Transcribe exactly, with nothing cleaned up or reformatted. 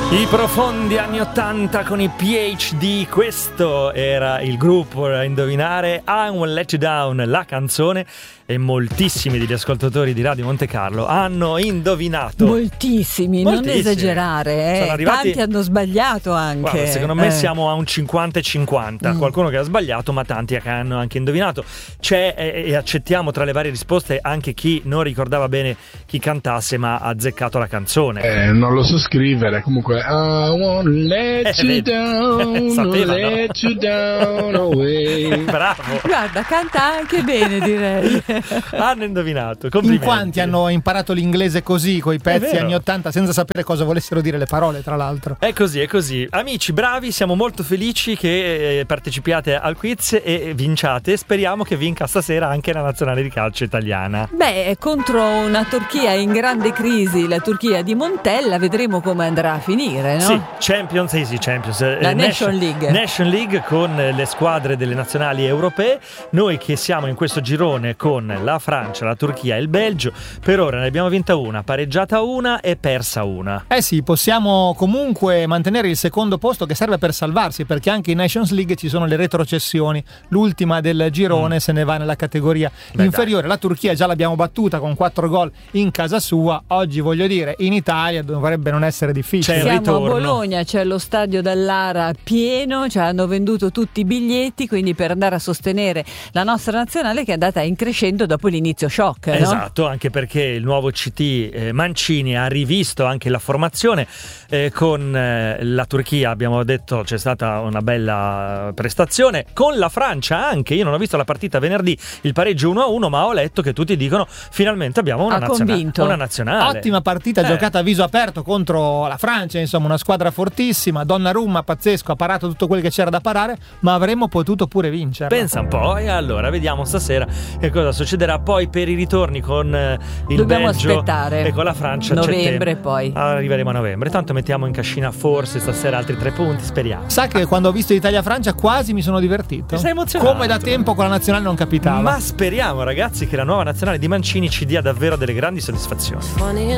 I profondi anni ottanta con i P H D, questo era il gruppo a indovinare. I Won't Let You Down, la canzone, e moltissimi degli ascoltatori di Radio Monte Carlo hanno indovinato. Moltissimi, moltissimi. non esagerare, eh. Arrivati... tanti hanno sbagliato anche. Guarda, secondo me eh. siamo a un cinquanta e cinquanta, mm. qualcuno che ha sbagliato ma tanti che hanno anche indovinato. C'è eh, e accettiamo tra le varie risposte anche chi non ricordava bene chi cantasse ma ha azzeccato la canzone. Eh, non lo so scrivere, comunque I won't let eh, you down, Sapeva, let no? you down away. Bravo. Guarda, canta anche bene, direi. Hanno indovinato, In complimenti. quanti hanno imparato l'inglese così, coi pezzi anni ottanta, senza sapere cosa volessero dire le parole, tra l'altro. È così, è così. Amici bravi, siamo molto felici che eh, partecipiate al quiz e vinciate. Speriamo che vinca stasera anche la nazionale di calcio italiana. Beh, contro una Turchia in grande crisi, la Turchia di Montella, vedremo come andrà a finire, no? Sì, Champions, sì, sì, Champions. La eh, Nation League. Nation League con le squadre delle nazionali europee. Noi che siamo in questo girone con la Francia, la Turchia e il Belgio, per ora ne abbiamo vinta una, pareggiata una e persa una. Eh sì, possiamo comunque mantenere il secondo posto, che serve per salvarsi, perché anche in Nations League ci sono le retrocessioni. L'ultima del girone mm. se ne va nella categoria Beh, inferiore. Dai. La Turchia già l'abbiamo battuta con quattro gol in casa sua. Oggi, voglio dire, in Italia dovrebbe non essere difficile. C'è Siamo ritorno. a Bologna, c'è lo stadio dell'Ara pieno, ci hanno venduto tutti i biglietti, quindi per andare a sostenere la nostra nazionale, che è andata in crescendo dopo l'inizio shock, no? Esatto, anche perché il nuovo C T eh, Mancini ha rivisto anche la formazione eh, con eh, la Turchia, abbiamo detto c'è stata una bella prestazione, con la Francia anche. Io non ho visto la partita venerdì, il pareggio uno a uno, ma ho letto che tutti dicono finalmente abbiamo una, ha nazionale, una nazionale. Ottima partita eh. giocata a viso aperto contro la Francia, insomma una squadra fortissima. Donnarumma pazzesco, ha parato tutto quello che c'era da parare, ma avremmo potuto pure vincere. Pensa un po', e allora vediamo stasera che cosa succederà. Poi per i ritorni con eh, il Dobbiamo Belgio aspettare e con la Francia novembre, c'è poi arriveremo a novembre. Tanto mettiamo in cascina forse stasera altri tre punti, speriamo. Sa che quando ho visto Italia-Francia quasi mi sono divertito. Ti sei emozionato? Come da tempo con la nazionale non capitava. Ma speriamo, ragazzi, che la nuova nazionale di Mancini ci dia davvero delle grandi soddisfazioni.